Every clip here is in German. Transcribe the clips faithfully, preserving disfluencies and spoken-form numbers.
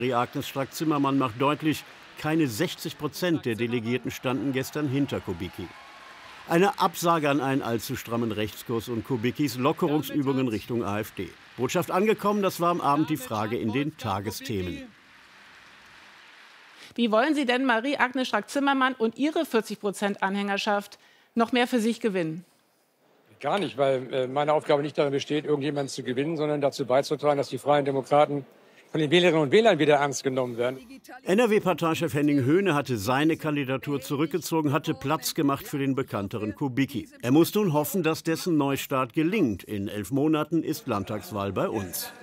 Agnes Strack-Zimmermann macht deutlich, keine sechzig Prozent der Delegierten standen gestern hinter Kubicki. Eine Absage an einen allzu strammen Rechtskurs und Kubickis Lockerungsübungen Richtung AfD. Botschaft angekommen, das war am Abend die Frage in den Tagesthemen. Wie wollen Sie denn Marie-Agnes Strack-Zimmermann und ihre vierzig Prozent Anhängerschaft noch mehr für sich gewinnen? Gar nicht, weil äh, meine Aufgabe nicht darin besteht, irgendjemanden zu gewinnen, sondern dazu beizutragen, dass die Freien Demokraten von den Wählerinnen und Wählern wieder ernst genommen werden. N R W-Parteichef Henning Höhne hatte seine Kandidatur zurückgezogen, hatte Platz gemacht für den bekannteren Kubicki. Er muss nun hoffen, dass dessen Neustart gelingt. In elf Monaten ist Landtagswahl bei uns.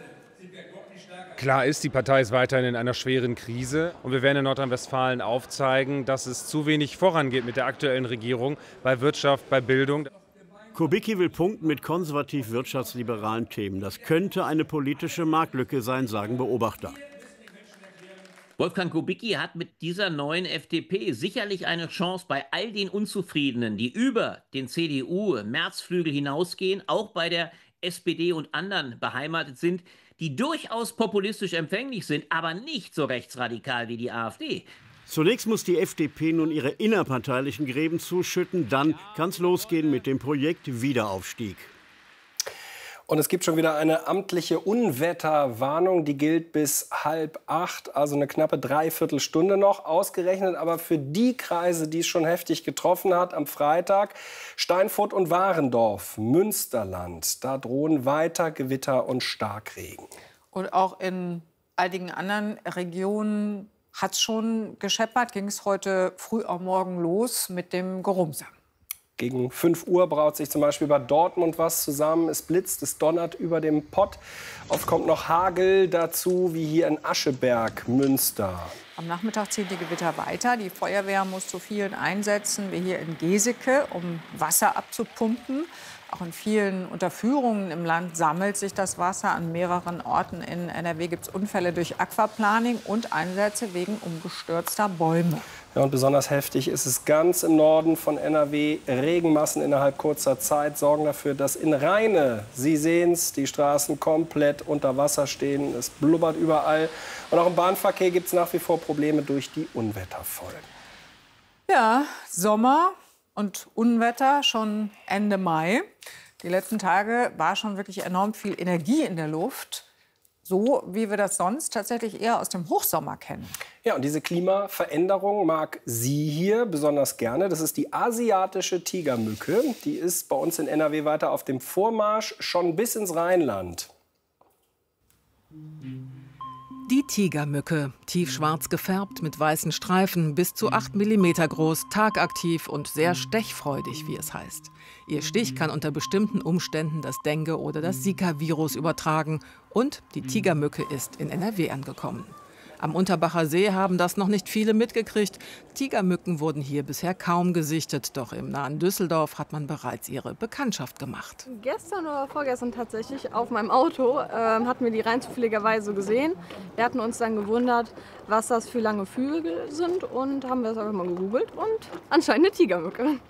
Klar ist, die Partei ist weiterhin in einer schweren Krise. Und wir werden in Nordrhein-Westfalen aufzeigen, dass es zu wenig vorangeht mit der aktuellen Regierung bei Wirtschaft, bei Bildung. Kubicki will punkten mit konservativ-wirtschaftsliberalen Themen. Das könnte eine politische Marktlücke sein, sagen Beobachter. Wolfgang Kubicki hat mit dieser neuen F D P sicherlich eine Chance bei all den Unzufriedenen, die über den C D U-Märzflügel hinausgehen, auch bei der S P D und anderen beheimatet sind, die durchaus populistisch empfänglich sind, aber nicht so rechtsradikal wie die AfD. Zunächst muss die F D P nun ihre innerparteilichen Gräben zuschütten, dann kann es losgehen mit dem Projekt Wiederaufstieg. Und es gibt schon wieder eine amtliche Unwetterwarnung, die gilt bis halb acht, also eine knappe Dreiviertelstunde noch, ausgerechnet aber für die Kreise, die es schon heftig getroffen hat am Freitag, Steinfurt und Warendorf, Münsterland, da drohen weiter Gewitter und Starkregen. Und auch in einigen anderen Regionen hat es schon gescheppert, ging es heute früh am Morgen los mit dem Gerumse. Gegen fünf Uhr braut sich zum Beispiel bei Dortmund was zusammen. Es blitzt, es donnert über dem Pott. Oft kommt noch Hagel dazu, wie hier in Ascheberg, Münster. Am Nachmittag ziehen die Gewitter weiter. Die Feuerwehr muss zu vielen Einsätzen, wie hier in Geseke, um Wasser abzupumpen. Auch in vielen Unterführungen im Land sammelt sich das Wasser. An mehreren Orten in N R W gibt es Unfälle durch Aquaplaning und Einsätze wegen umgestürzter Bäume. Ja, und besonders heftig ist es ganz im Norden von N R W. Regenmassen innerhalb kurzer Zeit sorgen dafür, dass in Rheine, Sie sehen es, die Straßen komplett unter Wasser stehen. Es blubbert überall. Und auch im Bahnverkehr gibt es nach wie vor Probleme durch die Unwetterfolgen. Ja, Sommer und Unwetter schon Ende Mai. Die letzten Tage war schon wirklich enorm viel Energie in der Luft. So wie wir das sonst tatsächlich eher aus dem Hochsommer kennen. Ja, und diese Klimaveränderung mag sie hier besonders gerne. Das ist die asiatische Tigermücke. Die ist bei uns in N R W weiter auf dem Vormarsch, schon bis ins Rheinland. Die Tigermücke, tiefschwarz gefärbt mit weißen Streifen, bis zu acht Millimeter groß, tagaktiv und sehr stechfreudig, wie es heißt. Ihr Stich kann unter bestimmten Umständen das Dengue- oder das Zika-Virus übertragen. Und die Tigermücke ist in N R W angekommen. Am Unterbacher See haben das noch nicht viele mitgekriegt. Tigermücken wurden hier bisher kaum gesichtet. Doch im nahen Düsseldorf hat man bereits ihre Bekanntschaft gemacht. Gestern oder vorgestern tatsächlich auf meinem Auto äh, hatten wir die rein zufälligerweise gesehen. Wir hatten uns dann gewundert, was das für lange Flügel sind und haben das einfach mal gegoogelt und anscheinend eine Tigermücke.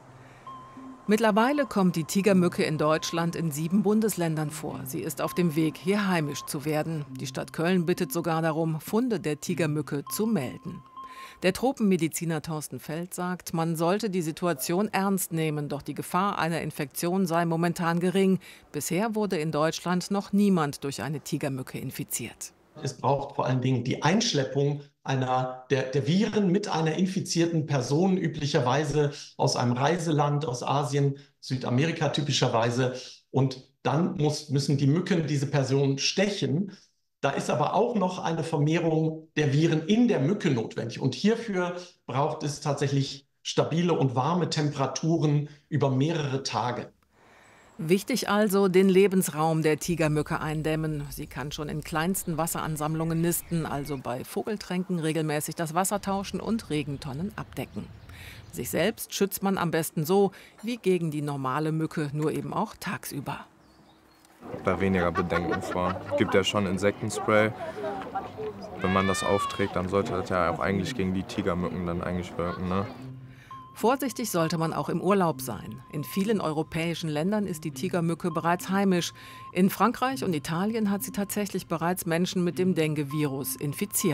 Mittlerweile kommt die Tigermücke in Deutschland in sieben Bundesländern vor. Sie ist auf dem Weg, hier heimisch zu werden. Die Stadt Köln bittet sogar darum, Funde der Tigermücke zu melden. Der Tropenmediziner Thorsten Feld sagt, man sollte die Situation ernst nehmen, doch die Gefahr einer Infektion sei momentan gering. Bisher wurde in Deutschland noch niemand durch eine Tigermücke infiziert. Es braucht vor allen Dingen die Einschleppung einer, der, der Viren mit einer infizierten Person, üblicherweise aus einem Reiseland, aus Asien, Südamerika typischerweise. Und dann muss, müssen die Mücken diese Person stechen. Da ist aber auch noch eine Vermehrung der Viren in der Mücke notwendig. Und hierfür braucht es tatsächlich stabile und warme Temperaturen über mehrere Tage. Wichtig also, den Lebensraum der Tigermücke eindämmen. Sie kann schon in kleinsten Wasseransammlungen nisten, also bei Vogeltränken regelmäßig das Wasser tauschen und Regentonnen abdecken. Sich selbst schützt man am besten so wie gegen die normale Mücke, nur eben auch tagsüber. Da weniger Bedenken vor. Es gibt ja schon Insektenspray. Wenn man das aufträgt, dann sollte das ja auch eigentlich gegen die Tigermücken dann eigentlich wirken, ne? Vorsichtig sollte man auch im Urlaub sein. In vielen europäischen Ländern ist die Tigermücke bereits heimisch. In Frankreich und Italien hat sie tatsächlich bereits Menschen mit dem Dengue-Virus infiziert.